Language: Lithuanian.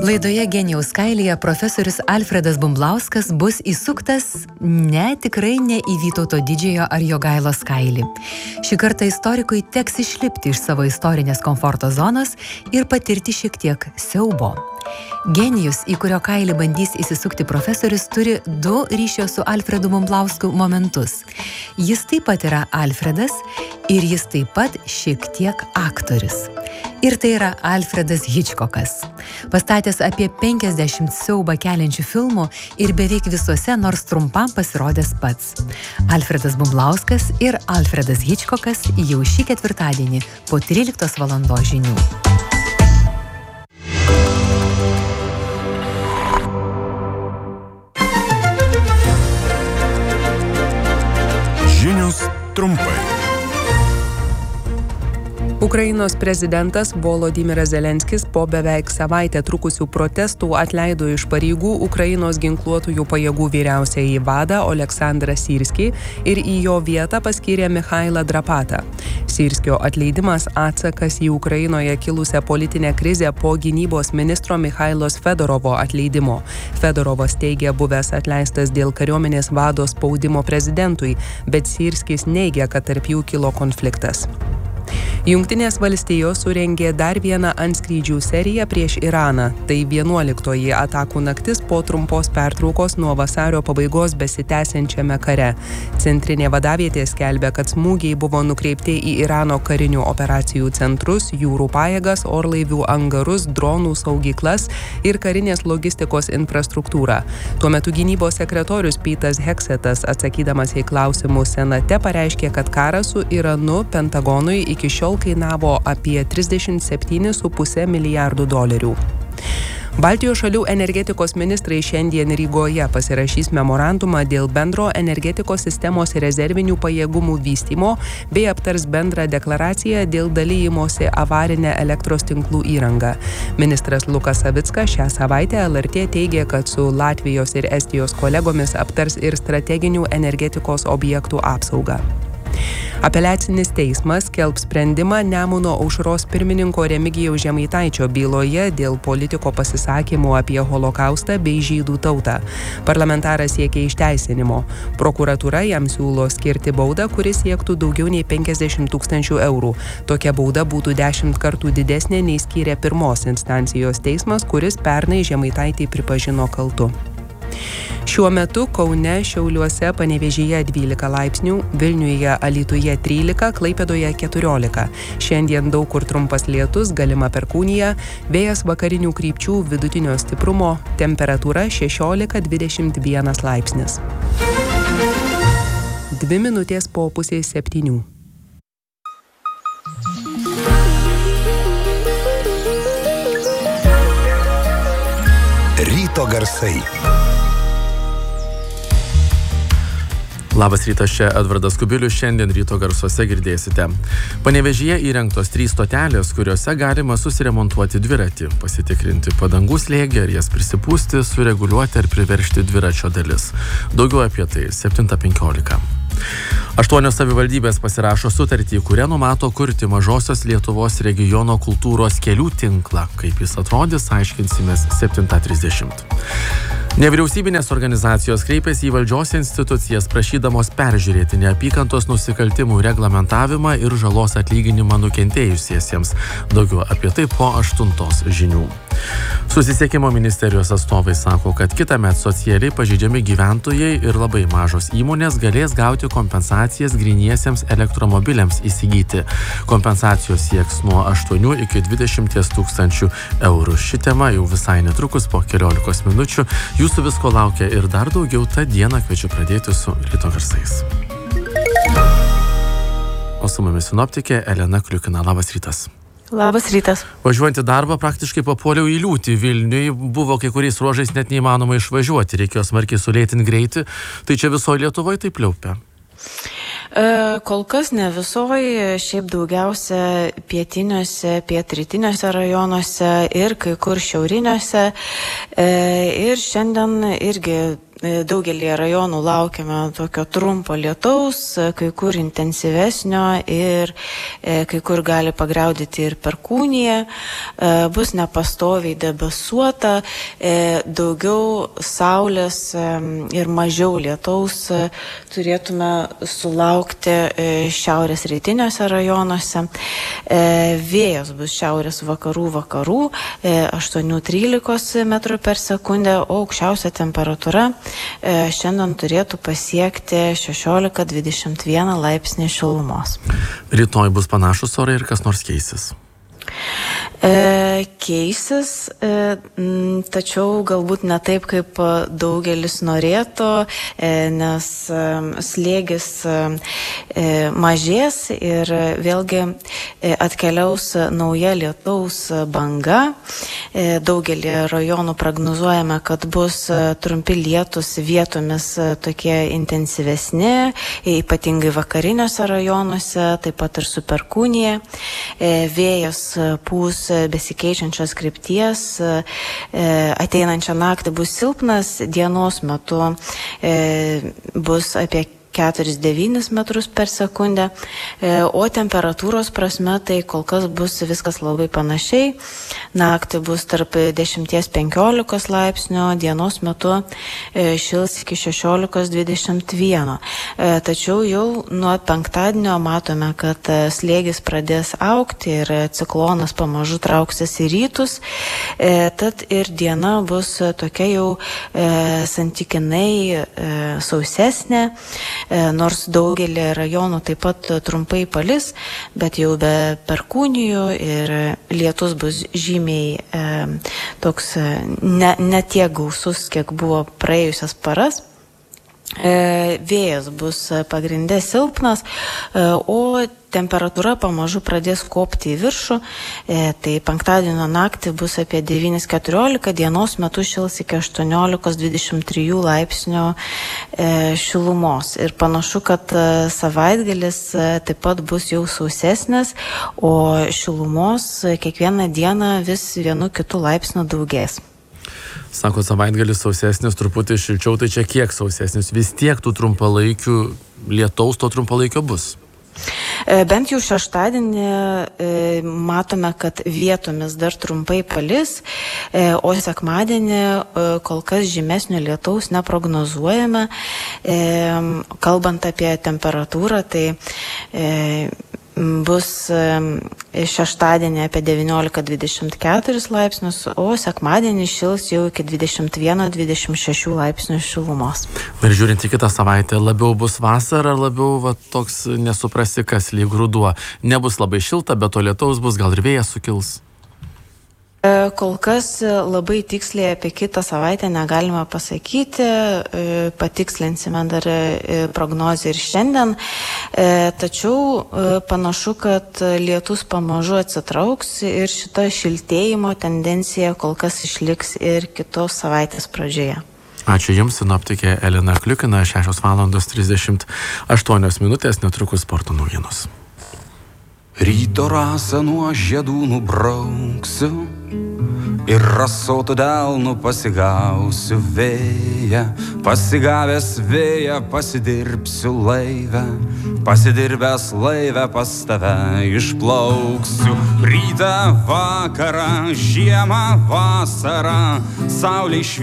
Laidoje Genijaus kailyje profesorius Alfredas Bumblauskas bus įsuktas tikrai ne į Vytauto Didžiojo ar Jogailos kailį. Šį kartą istorikui teks išlipti iš savo istorinės komforto zonos ir patirti šiek tiek siaubo. Genijus, į kurio kailį bandys įsisukti profesorius, turi du ryšio su Alfredu Bumblausku momentus. Jis taip pat yra Alfredas ir jis taip pat šiek tiek aktorius. Ir tai yra Alfredas Hitchcockas. Pastatęs apie 50 siaubą keliančių filmų ir beveik visuose nors trumpam pasirodęs pats. Alfredas Bumblauskas ir Alfredas Hitchcockas jau šį ketvirtadienį po 13 valandos žinių. Žinios trumpai. Ukrainos prezidentas Volodymyras Zelenskis po beveik savaitę trukusių protestų atleido iš pareigų Ukrainos ginkluotųjų pajėgų vyriausiąjį vadą Oleksandrą Syrskį ir į jo vietą paskyrė Michailą Drapatą. Syrskio atleidimas atsakas į Ukrainoje kilusią politinę krizę po gynybos ministro Michailos Fedorovo atleidimo. Fedorovas teigia buvęs atleistas dėl kariuomenės vado spaudimo prezidentui, bet Syrskis neigia, kad tarp jų kilo konfliktas. Jungtinės valstijos surengė dar vieną antskrydžių seriją prieš Iraną. Tai 11-oji atakų naktis po trumpos pertraukos nuo vasario pabaigos besitęsiančiame kare. Centrinė vadavietė skelbia, kad smūgiai buvo nukreipti į Irano karinių operacijų centrus, jūrų pajėgas, orlaivių angarus, dronų saugyklas ir karinės logistikos infrastruktūrą. Tuo metu gynybos sekretorius Petas Heksetas, atsakydamas į klausimus Senate, pareiškė, kad karas su Iranu Pentagonui iki šiol kainavo apie $37,5 milijardų. Baltijos šalių energetikos ministrai šiandien Rygoje pasirašys memorandumą dėl bendro energetikos sistemos rezervinių pajėgumų vystymo bei aptars bendrą deklaraciją dėl dalijimosi avarinę elektros tinklų įrangą. Ministras Lukas Savickas šią savaitę LRT teigė, kad su Latvijos ir Estijos kolegomis aptars ir strateginių energetikos objektų apsaugą. Apeliacinis teismas skelbs sprendimą Nemuno aušros pirmininko Remigijaus Žemaitaičio byloje dėl politiko pasisakymų apie holokaustą bei žydų tautą. Parlamentaras siekia išteisinimo. Prokuratūra jam siūlo skirti baudą, kuris siektų daugiau nei 50 000 eurų. Tokia bauda būtų 10 kartų didesnė nei skyrė pirmos instancijos teismas, kuris pernai Žemaitaitį pripažino kaltu. Šiuo metu Kaune, Šiauliuose, Panevėžyje 12 laipsnių, Vilniuje, Alytuje 13, Klaipėdoje 14. Šiandien daug kur trumpas lietus, galima perkūnija, vėjas vakarinių krypčių vidutinio stiprumo, temperatūra 16–21 laipsnis. 2 minutės po 6:30. Ryto garsai. Labas rytas, čia Edvardas Kubilius, šiandien ryto garsuose girdėsite. Panevėžyje įrengtos 3 stotelės, kuriuose galima susiremontuoti dviratį, pasitikrinti padangų slėgį ar jas prisipūsti, sureguliuoti ar priveržti dviračio dalis. Daugiau apie tai 7:15. 8 savivaldybės pasirašo sutartį, kuria numato kurti Mažosios Lietuvos regiono kultūros kelių tinklą. Kaip jis atrodys, aiškinsimės 7:30. Nevyriausybinės organizacijos kreipėsi į valdžios institucijas prašydamos peržiūrėti neapykantos nusikaltimų reglamentavimą ir žalos atlyginimą nukentėjusiesiems. Daugiau apie tai po 8 žinių. Susisiekimo ministerijos atstovai sako, kad kitąmet socialiai pažeidžiami gyventojai ir labai mažos įmonės galės gauti kompensacijas gryniesiems elektromobiliams įsigyti. Kompensacijos sieks nuo 8 iki 20 000 eurų. Ši tema jau visai netrukus po 15 minučių. Jūsų visko laukia ir dar daugiau, tą dieną kviečiu pradėti su ryto garsais. O su mumis sinoptikė Elena Kliukina. Labas rytas. Labas rytas. Važiuojant į darbą praktiškai papuoliau į liūtį. Vilniui buvo kai kuriais ruožais net neįmanoma išvažiuoti, reikėjo smarkiai sulėtinti greitį. Tai čia visoje Lietuvoje taip pliaupia? Kol kas ne visoje, šiaip daugiausia pietiniuose, pietrytiniuose rajonuose ir kai kur šiauriniuose. Ir šiandien irgi daugelį rajonų laukiame tokio trumpo lietaus, kai kur intensyvesnio ir kai kur gali pagriaudyti ir perkūnija. Bus nepastoviai debesuota, daugiau saulės ir mažiau lietaus turėtume sulaukti šiaurės rytiniuose rajonuose. Vėjas bus šiaurės vakarų 8-13 metrų per sekundę, o aukščiausia temperatūra šiandien turėtų pasiekti 16-21 laipsnį šilumos. Rytoj bus panašus orai ir kas nors keisis? Keisis, tačiau galbūt ne taip, kaip daugelis norėtų, nes slėgis mažės ir vėlgi atkeliaus nauja lietaus banga. Daugelį rajonų prognozuojame, kad bus trumpi lietus, vietomis tokie intensyvesni, ypatingai vakariniuose rajonuose, taip pat ir su perkūnija. Vėjas pūs besikeičiančios krypties, ateinančią naktį bus silpnas, dienos metu bus apie 4-9 metrus per sekundę, o temperatūros prasme tai kol kas bus viskas labai panašiai. Naktį bus tarp 10-15 laipsnių, dienos metu šils iki 16-21. Tačiau jau nuo penktadienio matome, kad slėgis pradės augti ir ciklonas pamažu trauksis į rytus, tad ir diena bus tokia jau santykinai sausesnė. Nors daugelį rajonų taip pat trumpai palis, bet jau be perkūnijų ir lietus bus žymiai toks ne tiek gausus, kiek buvo praėjusias paras. Vėjas bus pagrinde silpnas, o temperatūra pamažu pradės kopti į viršų. Tai penktadienio naktį bus apie 9-14, dienos metu šils iki 18-23 laipsnių šilumos. Ir panašu, kad savaitgalis taip pat bus jau sausesnis, o šilumos kiekvieną dieną vis 1-2 laipsnių daugės. Sako, savaitgalis sausesnis, truputį šilčiau, tai čia kiek sausesnis? Vis tiek tų trumpalaikių lietaus, to trumpalaikio bus? Bent jau šeštadienį matome, kad vietomis dar trumpai palis, o sekmadienį kol kas žymesnio lietaus neprognozuojame. Kalbant apie temperatūrą, tai bus šeštadienį apie 19-24 laipsnius, o sekmadienį šils jau iki 21-26 laipsnių šilumos. Ir žiūrint į kitą savaitę, labiau bus vasara, ar labiau toks nesuprasi, kas lyg ruduo? Nebus labai šilta, bet to lietaus bus, gal ir vėjas sukils? Kol kas labai tiksliai apie kitą savaitę negalime pasakyti, patikslinsime dar prognozę ir šiandien, tačiau panašu, kad lietus pamažu atsitrauks ir šita šiltėjimo tendencija kol kas išliks ir kitos savaitės pradžioje. Ačiū Jums, sinoptikė Elena Kliukina, 6:38, netrukus sporto naujienos. Ryto rasą nuo žiedų nubrauksiu ir rasotų delnų pasigausiu vėją. Pasigavęs vėją pasidirbsiu laivę, pasidirbęs laivę pas tave išplauksiu. Rytą, vakarą, žiemą, vasarą, saulė šviečia.